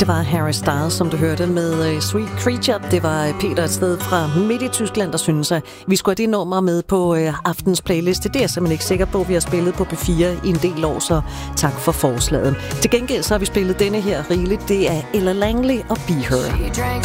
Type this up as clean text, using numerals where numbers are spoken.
Det var Harry Styles, som du hørte med Sweet Creature. Det var Peter et sted fra midt i Tyskland, der synes, at vi skulle have det nummer med på aftens playliste. Det er jeg simpelthen ikke sikker på, vi har spillet på B4 i en del år, så tak for forslaget. Til gengæld så har vi spillet denne her rigeligt. Det er Ella Langley og Be Her.